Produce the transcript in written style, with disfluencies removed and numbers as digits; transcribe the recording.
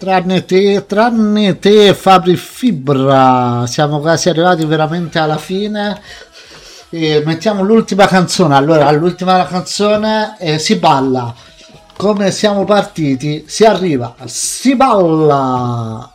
tranne te Fabri Fibra, siamo quasi arrivati veramente alla fine. E mettiamo l'ultima canzone. Allora, l'ultima canzone si balla. Come siamo partiti, si arriva, si balla.